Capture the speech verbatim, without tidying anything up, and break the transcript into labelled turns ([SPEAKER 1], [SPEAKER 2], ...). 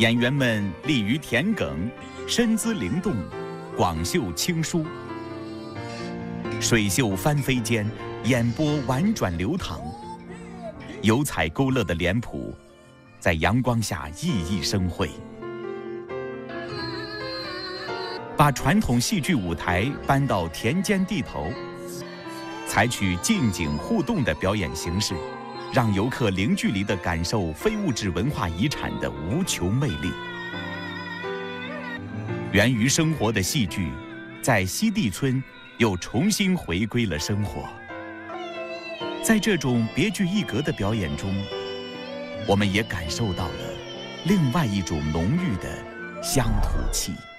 [SPEAKER 1] 演员们利于田埂，身姿灵动，广袖轻舒，水袖翻飞间，眼波婉转流淌，油彩勾勒的脸谱在阳光下熠熠生辉，把传统戏剧舞台搬到田间地头，采取近景互动的表演形式，让游客零距离地感受非物质文化遗产的无穷魅力。源于生活的戏剧，在西递村又重新回归了生活。在这种别具一格的表演中，我们也感受到了另外一种浓郁的乡土气。